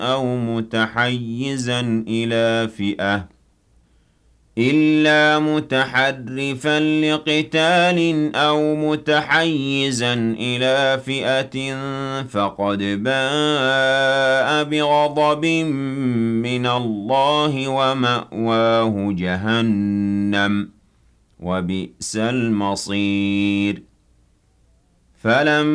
أو متحيزا إلى فئة إلا متحرفا لقتال أو متحيزا إلى فئة فقد باء بغضب من الله ومأواه جهنم وبئس المصير فلم